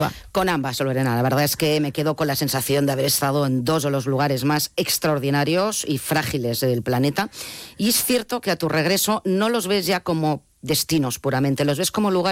Con ambas, Lorena. La verdad es que me quedo con la sensación de haber estado en dos de los lugares más extraordinarios y frágiles del planeta. Y es cierto que a tu regreso no los ves ya como destinos puramente, los ves como lugares